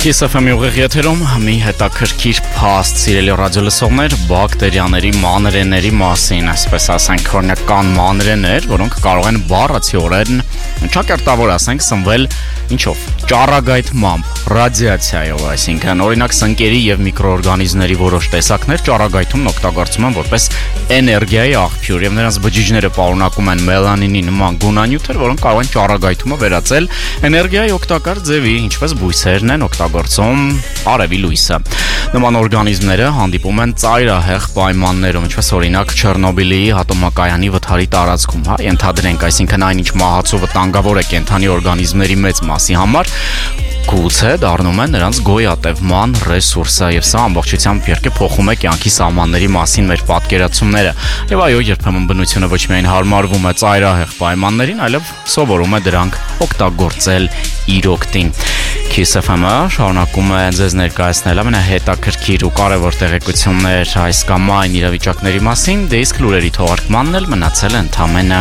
Kiss FM-ի ուղիղ եթերում մի հետաքրքիր փաստ, սիրելի ռադիոլսողներ, բակտերիաների մանրէների մասին, այսպես ասենք, քրոնական մանրէներ, որոնք կարող են բառացիորեն, ճակերտավոր ասենք, սնվել ինչով, ճառագայթմամբ, ռադիացիայով, այսինքն օրինակ սնկերի եւ միկրոօրգանիզմների որոշ տեսակներ ճառագայթումն օգտագործում են որպես էներգիայի աղբյուր եւ նրանց բջիջները պարունակում են մելանինի նման գունանյութեր, որոնք կարող են ճառագայթումը վերածել էներգիայի օգտակար ձևի, ինչպես բույսերն են օգտագործում արևի լույսը։ Նման օրգանիզմները հանդիպում են ծայրահեղ պայմաններում, ինչպես օրինակ Չեռնոբիլի ատոմակայանի վթարի տարածքում, ենթադրենք, այսինքն այնինչ մահացու վտանգավոր է կենդանի օրգանիզմների մեծ մասի համար, գուցե դառնում է նրանց գոյատևման ռեսուրսը եւ սա ամբողջությամբ իհարկե փոխում է կյանքի սահմանների մասին մեր պատկերացումները եւ այո երբեմն բնությունը ոչ միայն հարմարվում է ծայրահեղ պայմաններին, այլև սովորում է դրանք օգտագործել իր օգտին։ Kiss FM-ը շարունակում է ձեզ ներկայացնել ամենահետաքրքիր ու կարևոր տեղեկություններ այս կամ այն իրավիճակների մասին, դե իսկ լուրերի թողարկմանն էլ մնացել է ընդամենը